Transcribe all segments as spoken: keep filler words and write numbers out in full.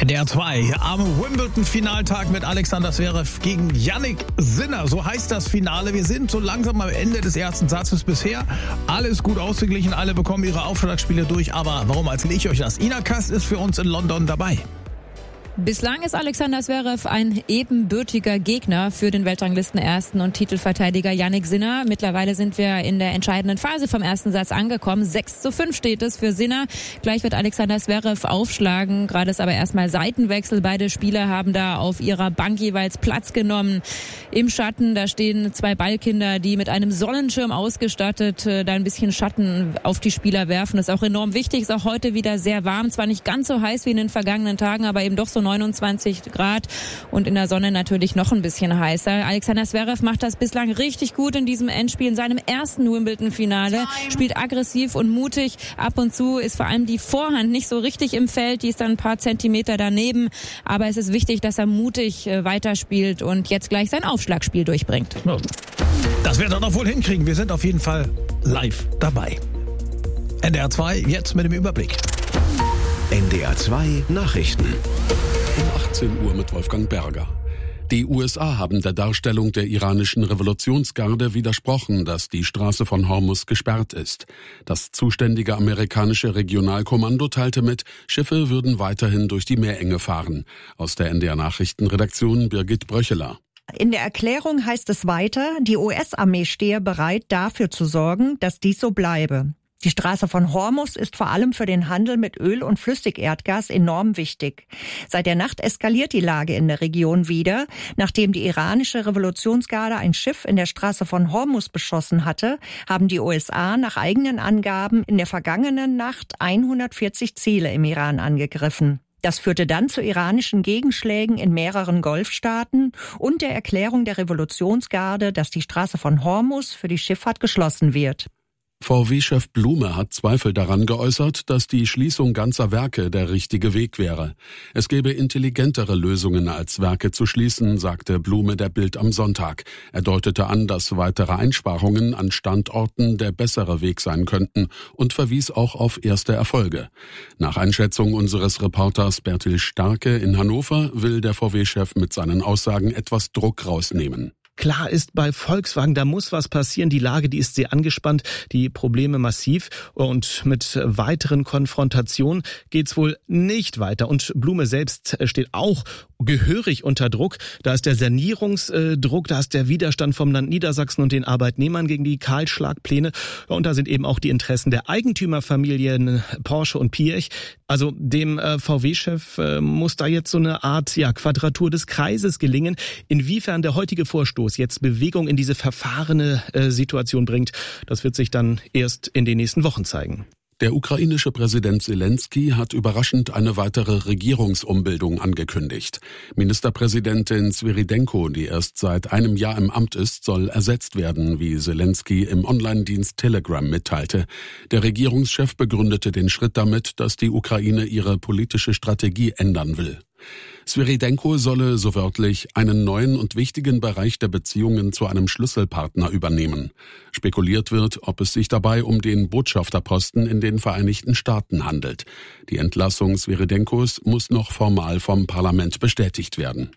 N D R zwei am Wimbledon-Finaltag mit Alexander Zverev gegen Jannik Sinner. So heißt das Finale. Wir sind so langsam am Ende des ersten Satzes bisher. Alles gut ausgeglichen, alle bekommen ihre Aufschlagspiele durch. Aber warum erzähle ich euch das? Ina Kast ist für uns in London dabei. Bislang ist Alexander Zverev ein ebenbürtiger Gegner für den Weltranglisten-Ersten und Titelverteidiger Jannik Sinner. Mittlerweile sind wir in der entscheidenden Phase vom ersten Satz angekommen. sechs zu fünf steht es für Sinner. Gleich wird Alexander Zverev aufschlagen. Gerade ist aber erstmal Seitenwechsel. Beide Spieler haben da auf ihrer Bank jeweils Platz genommen. Im Schatten, da stehen zwei Ballkinder, die mit einem Sonnenschirm ausgestattet da ein bisschen Schatten auf die Spieler werfen. Das ist auch enorm wichtig. Ist auch heute wieder sehr warm. Zwar nicht ganz so heiß wie in den vergangenen Tagen, aber eben doch so neunundzwanzig Grad und in der Sonne natürlich noch ein bisschen heißer. Alexander Zverev macht das bislang richtig gut in diesem Endspiel, in seinem ersten Wimbledon-Finale, spielt aggressiv und mutig. Ab und zu ist vor allem die Vorhand nicht so richtig im Feld, die ist dann ein paar Zentimeter daneben, aber es ist wichtig, dass er mutig weiterspielt und jetzt gleich sein Aufschlagspiel durchbringt. Das wird er doch wohl hinkriegen. Wir sind auf jeden Fall live dabei. N D R zwei jetzt mit dem Überblick. N D R zwei Nachrichten. Um achtzehn Uhr mit Wolfgang Berger. Die U S A haben der Darstellung der iranischen Revolutionsgarde widersprochen, dass die Straße von Hormuz gesperrt ist. Das zuständige amerikanische Regionalkommando teilte mit, Schiffe würden weiterhin durch die Meerenge fahren. Aus der N D R Nachrichtenredaktion Birgit Bröcheler. In der Erklärung heißt es weiter, die U S-Armee stehe bereit, dafür zu sorgen, dass dies so bleibe. Die Straße von Hormuz ist vor allem für den Handel mit Öl und Flüssigerdgas enorm wichtig. Seit der Nacht eskaliert die Lage in der Region wieder. Nachdem die iranische Revolutionsgarde ein Schiff in der Straße von Hormuz beschossen hatte, haben die U S A nach eigenen Angaben in der vergangenen Nacht hundertvierzig Ziele im Iran angegriffen. Das führte dann zu iranischen Gegenschlägen in mehreren Golfstaaten und der Erklärung der Revolutionsgarde, dass die Straße von Hormuz für die Schifffahrt geschlossen wird. V W-Chef Blume hat Zweifel daran geäußert, dass die Schließung ganzer Werke der richtige Weg wäre. Es gäbe intelligentere Lösungen als Werke zu schließen, sagte Blume der Bild am Sonntag. Er deutete an, dass weitere Einsparungen an Standorten der bessere Weg sein könnten und verwies auch auf erste Erfolge. Nach Einschätzung unseres Reporters Bertil Starke in Hannover will der V W-Chef mit seinen Aussagen etwas Druck rausnehmen. Klar ist bei Volkswagen, da muss was passieren. Die Lage, die ist sehr angespannt, die Probleme massiv. Und mit weiteren Konfrontationen geht's wohl nicht weiter. Und Blume selbst steht auch gehörig unter Druck. Da ist der Sanierungsdruck, da ist der Widerstand vom Land Niedersachsen und den Arbeitnehmern gegen die Kahlschlagpläne. Und da sind eben auch die Interessen der Eigentümerfamilien Porsche und Piech. Also dem V W-Chef muss da jetzt so eine Art ja, Quadratur des Kreises gelingen. Inwiefern der heutige Vorstoß jetzt Bewegung in diese verfahrene äh, Situation bringt, das wird sich dann erst in den nächsten Wochen zeigen. Der ukrainische Präsident Zelensky hat überraschend eine weitere Regierungsumbildung angekündigt. Ministerpräsidentin Svyrydenko, die erst seit einem Jahr im Amt ist, soll ersetzt werden, wie Zelensky im Online-Dienst Telegram mitteilte. Der Regierungschef begründete den Schritt damit, dass die Ukraine ihre politische Strategie ändern will. Svyrydenko solle, so wörtlich, einen neuen und wichtigen Bereich der Beziehungen zu einem Schlüsselpartner übernehmen. Spekuliert wird, ob es sich dabei um den Botschafterposten in den Vereinigten Staaten handelt. Die Entlassung Svyrydenkos muss noch formal vom Parlament bestätigt werden.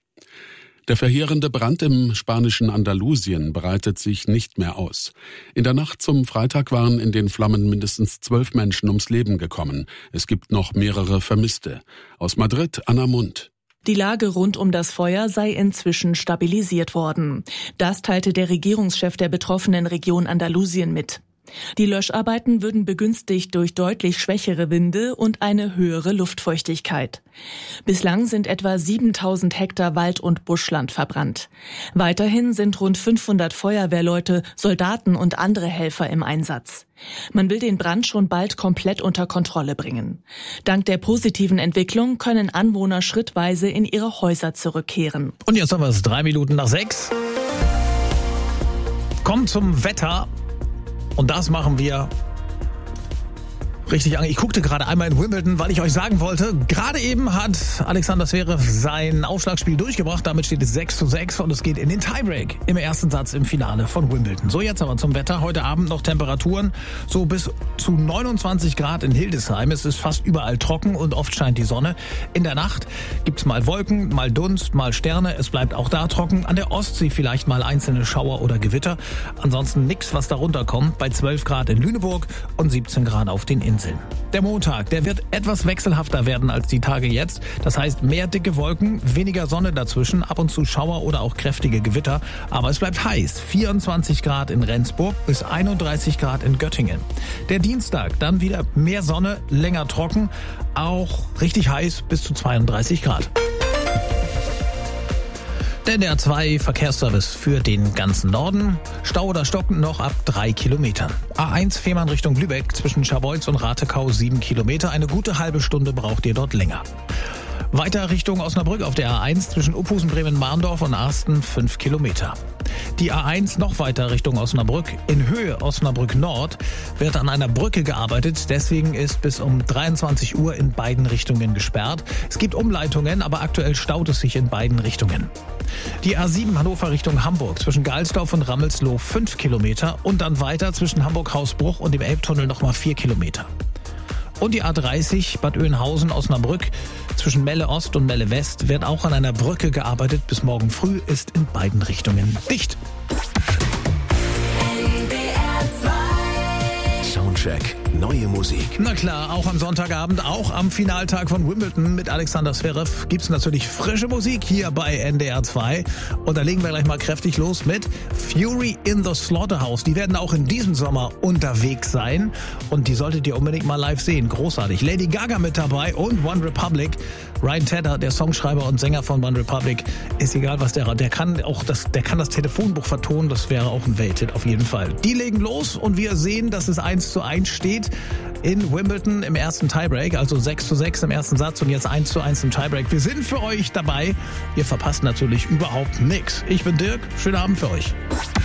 Der verheerende Brand im spanischen Andalusien breitet sich nicht mehr aus. In der Nacht zum Freitag waren in den Flammen mindestens zwölf Menschen ums Leben gekommen. Es gibt noch mehrere Vermisste. Aus Madrid, Anna Mund. Die Lage rund um das Feuer sei inzwischen stabilisiert worden. Das teilte der Regierungschef der betroffenen Region Andalusien mit. Die Löscharbeiten würden begünstigt durch deutlich schwächere Winde und eine höhere Luftfeuchtigkeit. Bislang sind etwa siebentausend Hektar Wald- und Buschland verbrannt. Weiterhin sind rund fünfhundert Feuerwehrleute, Soldaten und andere Helfer im Einsatz. Man will den Brand schon bald komplett unter Kontrolle bringen. Dank der positiven Entwicklung können Anwohner schrittweise in ihre Häuser zurückkehren. Und jetzt haben wir es drei Minuten nach sechs. Kommt zum Wetter. Und das machen wir Richtig, ich guckte gerade einmal in Wimbledon, weil ich euch sagen wollte, gerade eben hat Alexander Zverev sein Aufschlagspiel durchgebracht. Damit steht es sechs zu sechs und es geht in den Tiebreak im ersten Satz im Finale von Wimbledon. So, jetzt aber zum Wetter. Heute Abend noch Temperaturen so bis zu neunundzwanzig Grad in Hildesheim. Es ist fast überall trocken und oft scheint die Sonne. In der Nacht gibt's mal Wolken, mal Dunst, mal Sterne. Es bleibt auch da trocken. An der Ostsee vielleicht mal einzelne Schauer oder Gewitter. Ansonsten nichts, was darunter kommt. Bei zwölf Grad in Lüneburg und siebzehn Grad auf den Inseln. Der Montag, der wird etwas wechselhafter werden als die Tage jetzt. Das heißt, mehr dicke Wolken, weniger Sonne dazwischen, ab und zu Schauer oder auch kräftige Gewitter. Aber es bleibt heiß. vierundzwanzig Grad in Rendsburg bis einunddreißig Grad in Göttingen. Der Dienstag, dann wieder mehr Sonne, länger trocken, auch richtig heiß bis zu zweiunddreißig Grad. Der N D R zwei Verkehrsservice für den ganzen Norden. Stau oder Stocken noch ab drei Kilometern. A eins Fehmarn Richtung Lübeck zwischen Scharbeutz und Ratekau sieben Kilometer. Eine gute halbe Stunde braucht ihr dort länger. Weiter Richtung Osnabrück auf der A eins zwischen Uphusen, Bremen-Mahndorf und Arsten fünf Kilometer. Die A eins noch weiter Richtung Osnabrück. In Höhe Osnabrück Nord wird an einer Brücke gearbeitet. Deswegen ist bis um dreiundzwanzig Uhr in beiden Richtungen gesperrt. Es gibt Umleitungen, aber aktuell staut es sich in beiden Richtungen. Die A sieben Hannover Richtung Hamburg zwischen Geilsdorf und Rammelsloh fünf Kilometer und dann weiter zwischen Hamburg-Hausbruch und dem Elbtunnel nochmal vier Kilometer. Und die A dreißig Bad Oeynhausen-Osnabrück zwischen Melle Ost und Melle West wird auch an einer Brücke gearbeitet. Bis morgen früh ist in beiden Richtungen dicht. Soundcheck, neue Musik. Na klar, auch am Sonntagabend, auch am Finaltag von Wimbledon mit Alexander Zverev gibt's natürlich frische Musik hier bei N D R zwei. Und da legen wir gleich mal kräftig los mit Fury in the Slaughterhouse. Die werden auch in diesem Sommer unterwegs sein und die solltet ihr unbedingt mal live sehen. Großartig. Lady Gaga mit dabei und One Republic. Ryan Tedder, der Songschreiber und Sänger von One Republic, ist egal was der, der kann auch das, der kann das Telefonbuch vertonen, das wäre auch ein Welthit auf jeden Fall. Die legen los und wir sehen, dass es eins zu eins steht in Wimbledon im ersten Tiebreak, also sechs zu sechs im ersten Satz und jetzt eins zu eins im Tiebreak. Wir sind für euch dabei. Ihr verpasst natürlich überhaupt nichts. Ich bin Dirk, schönen Abend für euch.